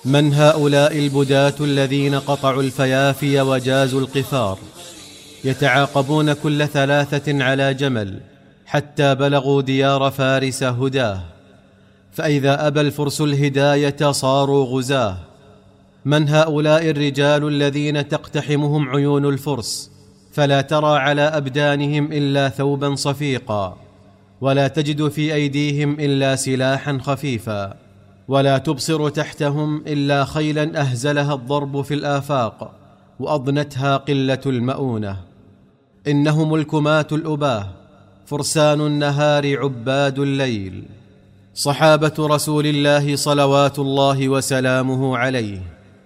من هؤلاء البداة الذين قطعوا الفيافي وجازوا القفار، يتعاقبون كل 3 على جمل حتى بلغوا ديار فارس هداه، فإذا أبى الفرس الهداية صاروا غزاه. من هؤلاء الرجال الذين تقتحمهم عيون الفرس، فلا ترى على أبدانهم إلا ثوبا صفيقا، ولا تجد في أيديهم إلا سلاحا خفيفا، ولا تبصر تحتهم إلا خيلا أهزلها الضرب في الآفاق وأضنتها قلة المؤونة. إنهم الكماة الأباه، فرسان النهار عباد الليل، صحابة رسول الله صلوات الله وسلامه عليه.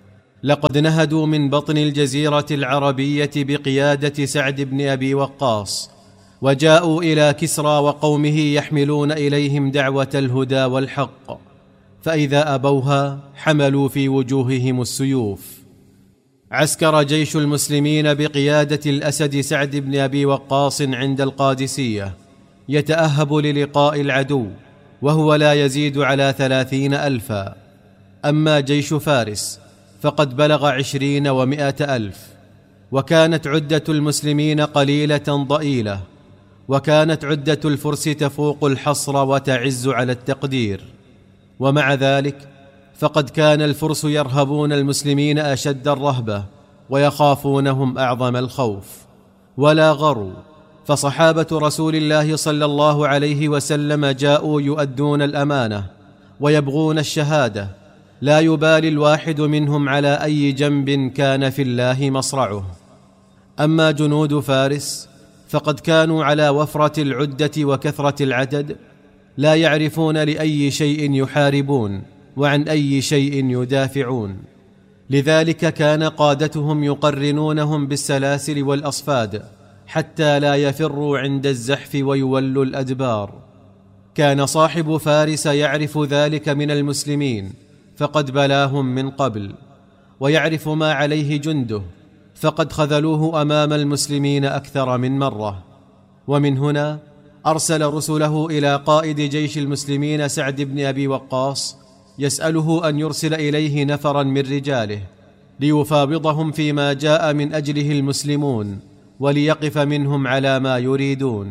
لقد نهدوا من بطن الجزيرة العربية بقيادة سعد بن أبي وقاص، وجاءوا إلى كسرى وقومه يحملون إليهم دعوة الهدى والحق، فإذا أبوها حملوا في وجوههم السيوف. عسكر جيش المسلمين بقيادة الأسد سعد بن أبي وقاص عند القادسية يتأهب للقاء العدو، وهو لا يزيد على 30,000. أما جيش فارس فقد بلغ 20 و100 ألف. وكانت عدة المسلمين قليلة ضئيلة، وكانت عدة الفرس تفوق الحصر وتعز على التقدير. ومع ذلك فقد كان الفرس يرهبون المسلمين أشد الرهبة، ويخافونهم أعظم الخوف، ولا غروا. فصحابة رسول الله صلى الله عليه وسلم جاءوا يؤدون الأمانة ويبغون الشهادة، لا يبالي الواحد منهم على أي جنب كان في الله مصرعه. أما جنود فارس فقد كانوا على وفرة العدة وكثرة العدد، لا يعرفون لأي شيء يحاربون وعن أي شيء يدافعون. لذلك كان قادتهم يقرنونهم بالسلاسل والأصفاد حتى لا يفروا عند الزحف ويولوا الأدبار. كان صاحب فارس يعرف ذلك من المسلمين، فقد بلاهم من قبل، ويعرف ما عليه جنده، فقد خذلوه أمام المسلمين أكثر من مرة. ومن هنا أرسل رسله إلى قائد جيش المسلمين سعد بن أبي وقاص يسأله أن يرسل إليه نفرا من رجاله ليفاوضهم فيما جاء من أجله المسلمون، وليقف منهم على ما يريدون.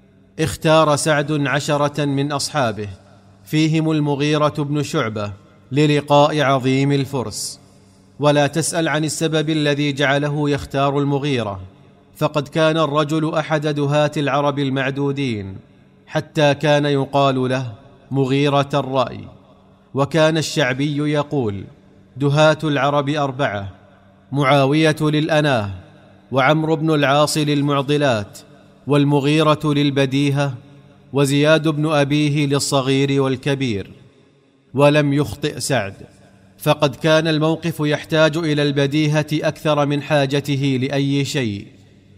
اختار سعد 10 من أصحابه، فيهم المغيرة بن شعبة، للقاء عظيم الفرس. ولا تسأل عن السبب الذي جعله يختار المغيرة، فقد كان الرجل أحد دهاة العرب المعدودين، حتى كان يقال له مغيرة الرأي. وكان الشعبي يقول: دهاة العرب 4، معاوية للأناه، وعمرو بن العاص للمعضلات، والمغيرة للبديهة، وزياد بن أبيه للصغير والكبير. ولم يخطئ سعد، فقد كان الموقف يحتاج إلى البديهة أكثر من حاجته لأي شيء.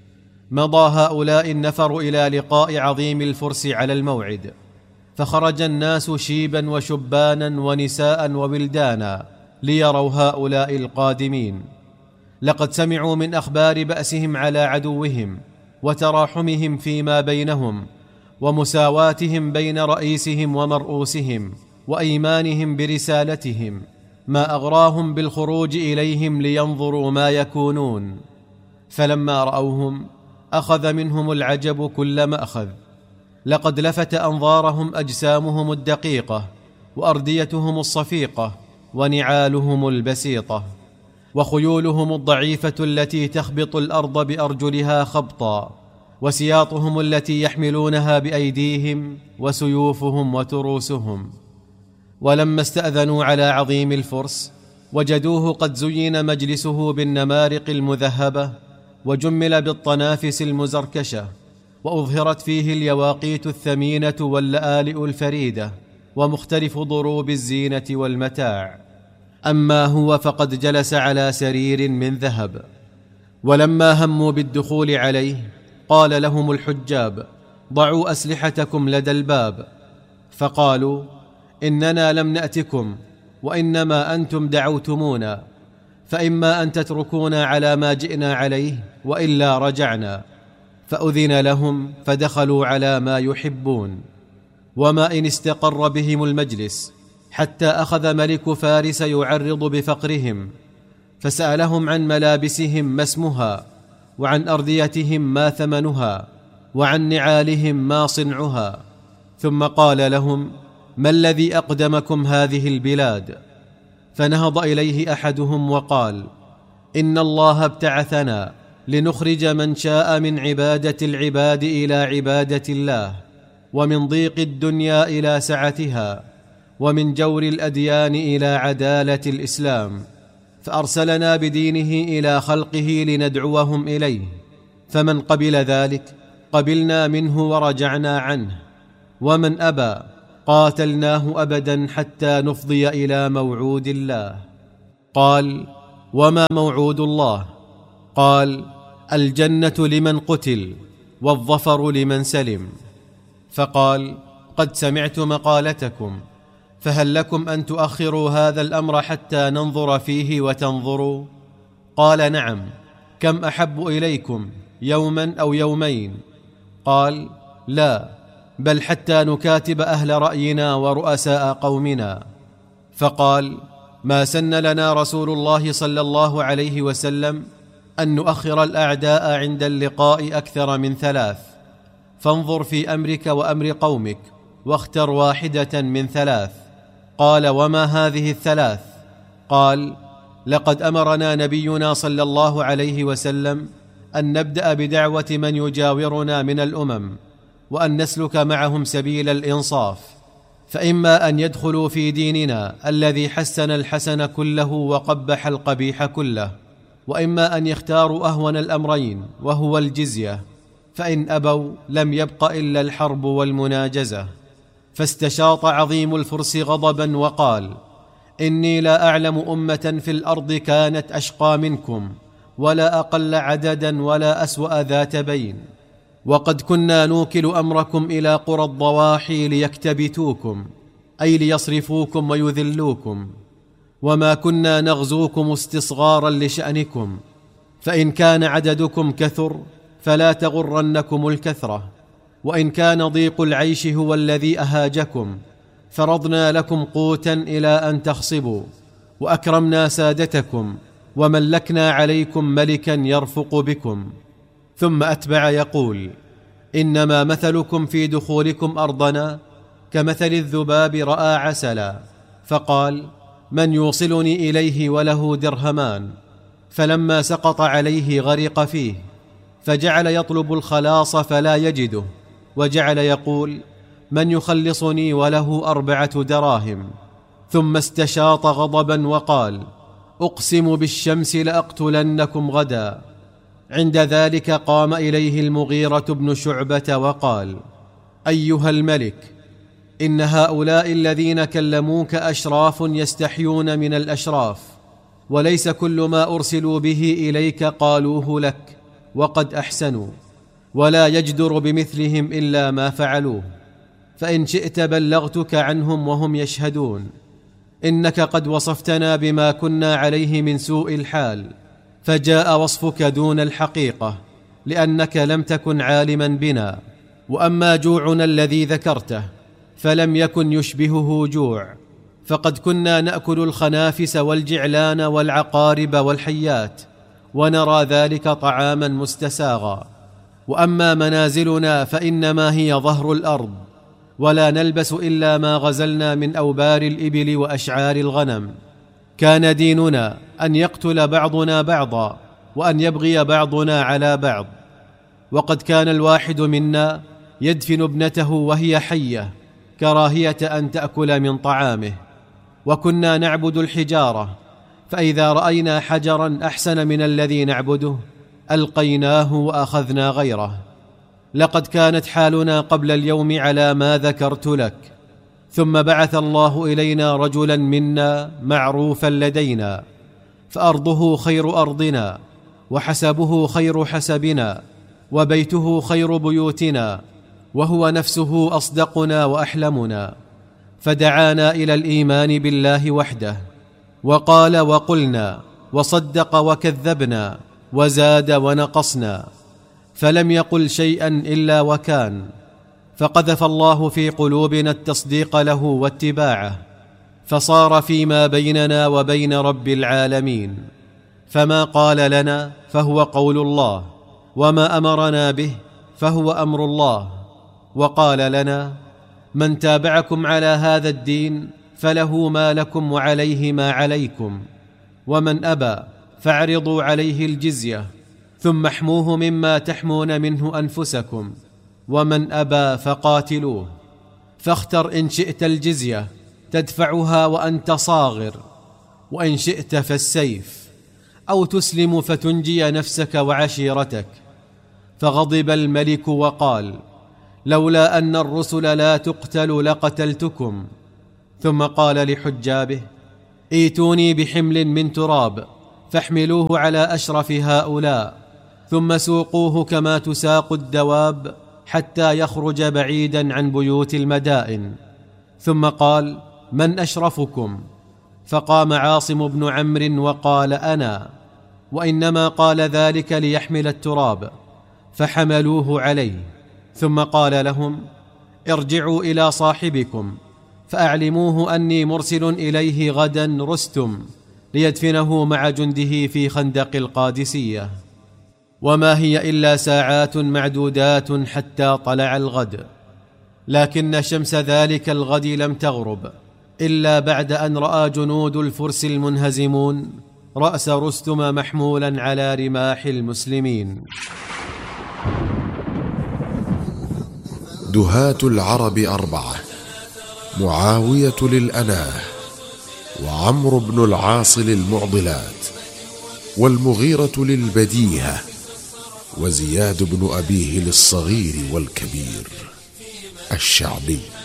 مضى هؤلاء النفر إلى لقاء عظيم الفرس على الموعد، فخرج الناس شيبا وشبانا ونساء وولدانا ليروا هؤلاء القادمين. لقد سمعوا من أخبار بأسهم على عدوهم، وتراحمهم فيما بينهم، ومساواتهم بين رئيسهم ومرؤوسهم، وإيمانهم برسالتهم، ما أغراهم بالخروج إليهم لينظروا ما يكونون. فلما رأوهم أخذ منهم العجب كل مأخذ. لقد لفت أنظارهم أجسامهم الدقيقة، وأرديتهم الصفيقة، ونعالهم البسيطة، وخيولهم الضعيفة التي تخبط الأرض بأرجلها خبطا، وسياطهم التي يحملونها بأيديهم، وسيوفهم وتروسهم. ولما استأذنوا على عظيم الفرس وجدوه قد زين مجلسه بالنمارق المذهبة، وجمل بالطنافس المزركشة، وأظهرت فيه اليواقيت الثمينة واللآلئ الفريدة، ومختلف ضروب الزينة والمتاع. أما هو فقد جلس على سرير من ذهب. ولما هموا بالدخول عليه قال لهم الحجاب: ضعوا أسلحتكم لدى الباب. فقالوا: إننا لم نأتكم، وإنما أنتم دعوتمونا، فإما أن تتركونا على ما جئنا عليه، وإلا رجعنا. فأذن لهم فدخلوا على ما يحبون. وما إن استقر بهم المجلس حتى أخذ ملك فارس يعرض بفقرهم، فسألهم عن ملابسهم ما اسمها، وعن أرديتهم ما ثمنها، وعن نعالهم ما صنعها، ثم قال لهم: ما الذي أقدمكم هذه البلاد؟ فنهض إليه أحدهم وقال: إن الله ابتعثنا لنخرج من شاء من عبادة العباد إلى عبادة الله، ومن ضيق الدنيا إلى سعتها، ومن جور الأديان إلى عدالة الإسلام، فأرسلنا بدينه إلى خلقه لندعوهم إليه، فمن قبل ذلك قبلنا منه ورجعنا عنه، ومن أبى قاتلناه أبدا حتى نفضي إلى موعود الله. قال: وما موعود الله؟ قال: الجنة لمن قتل، والظفر لمن سلم. فقال: قد سمعت مقالتكم، فهل لكم أن تؤخروا هذا الأمر حتى ننظر فيه وتنظروا؟ قال: نعم. كم أحب إليكم، يوما أو يومين؟ قال: لا، بل حتى نكاتب أهل رأينا ورؤساء قومنا. فقال: ما سن لنا رسول الله صلى الله عليه وسلم أن نؤخر الأعداء عند اللقاء أكثر من 3، فانظر في أمرك وأمر قومك واختر واحدة من 3. قال: وما هذه 3؟ قال: لقد أمرنا نبينا صلى الله عليه وسلم أن نبدأ بدعوة من يجاورنا من الأمم، وأن نسلك معهم سبيل الإنصاف، فإما أن يدخلوا في ديننا الذي حسن الحسن كله وقبح القبيح كله، وإما أن يختاروا أهون الأمرين وهو الجزية، فإن أبوا لم يبق إلا الحرب والمناجزة. فاستشاط عظيم الفرس غضبا وقال: إني لا أعلم أمة في الأرض كانت أشقى منكم، ولا أقل عددا، ولا أسوأ ذات بين، وقد كنا نوكل أمركم إلى قرى الضواحي ليكتبتوكم، أي ليصرفوكم ويذلوكم، وما كنا نغزوكم استصغارا لشأنكم، فإن كان عددكم كثر فلا تغرنكم الكثرة، وإن كان ضيق العيش هو الذي أهاجكم فرضنا لكم قوتا إلى أن تخصبوا، وأكرمنا سادتكم، وملكنا عليكم ملكا يرفق بكم. ثم أتبع يقول: إنما مثلكم في دخولكم أرضنا كمثل الذباب رأى عسلا، فقال: من يوصلني إليه وله درهمان؟ فلما سقط عليه غرق فيه، فجعل يطلب الخلاص فلا يجده، وجعل يقول: من يخلصني وله 4 دراهم؟ ثم استشاط غضبا وقال: أقسم بالشمس لأقتلنكم غدا. عند ذلك قام إليه المغيرة بن شعبة وقال: أيها الملك، إن هؤلاء الذين كلموك أشراف يستحيون من الأشراف، وليس كل ما أرسلوا به إليك قالوه لك، وقد أحسنوا، ولا يجدر بمثلهم إلا ما فعلوه، فإن شئت بلغتك عنهم وهم يشهدون. إنك قد وصفتنا بما كنا عليه من سوء الحال، فجاء وصفك دون الحقيقة، لأنك لم تكن عالما بنا. وأما جوعنا الذي ذكرته فلم يكن يشبهه جوع، فقد كنا نأكل الخنافس والجعلان والعقارب والحيات، ونرى ذلك طعاما مستساغا. وأما منازلنا فإنما هي ظهر الأرض، ولا نلبس إلا ما غزلنا من أوبار الإبل وأشعار الغنم. كان ديننا أن يقتل بعضنا بعضا، وأن يبغي بعضنا على بعض. وقد كان الواحد منا يدفن ابنته وهي حية كراهية أن تأكل من طعامه. وكنا نعبد الحجارة، فإذا رأينا حجرا أحسن من الذي نعبده ألقيناه وأخذنا غيره. لقد كانت حالنا قبل اليوم على ما ذكرت لك، ثم بعث الله إلينا رجلا منا معروفا لدينا، فأرضه خير أرضنا، وحسبه خير حسبنا، وبيته خير بيوتنا، وهو نفسه أصدقنا وأحلمنا. فدعانا إلى الإيمان بالله وحده، وقال وقلنا، وصدق وكذبنا، وزاد ونقصنا، فلم يقل شيئا إلا وكان. فقذف الله في قلوبنا التصديق له واتباعه، فصار فيما بيننا وبين رب العالمين. فما قال لنا فهو قول الله، وما أمرنا به فهو أمر الله. وقال لنا: من تابعكم على هذا الدين فله ما لكم وعليه ما عليكم، ومن أبى فاعرضوا عليه الجزية، ثم احموه مما تحمون منه أنفسكم، ومن أبى فقاتلوه. فاختر إن شئت الجزية تدفعها وأنت صاغر، وإن شئت فالسيف، أو تسلم فتنجي نفسك وعشيرتك. فغضب الملك وقال: لولا أن الرسل لا تقتل لقتلتكم. ثم قال لحجابه: ائتوني بحمل من تراب فاحملوه على أشرف هؤلاء، ثم سوقوه كما تساق الدواب حتى يخرج بعيدا عن بيوت المدائن. ثم قال: من أشرفكم؟ فقام عاصم بن عمرو وقال: أنا. وإنما قال ذلك ليحمل التراب، فحملوه عليه. ثم قال لهم: ارجعوا إلى صاحبكم فأعلموه أني مرسل إليه غدا رستم ليدفنه مع جنده في خندق القادسية. وما هي إلا ساعات معدودات حتى طلع الغد، لكن شمس ذلك الغد لم تغرب إلا بعد أن رأى جنود الفرس المنهزمون رأس رستم محمولا على رماح المسلمين. دهاة العرب 4: معاوية للأناه، وعمرو بن العاص للمعضلات، والمغيرة للبديهة، وزياد بن أبيه للصغير والكبير. الشعبي.